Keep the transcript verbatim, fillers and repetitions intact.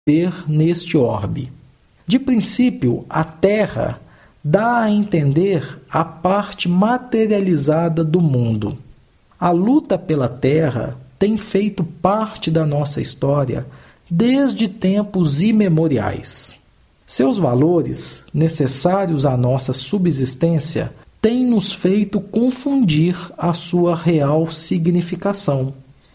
neste orbe. De princípio, a Terra dá a entender a parte materializada do mundo. A luta pela Terra tem feito parte da nossa história desde tempos imemoriais. Seus valores, necessários à nossa subsistência, têm nos feito confundir a sua real significação.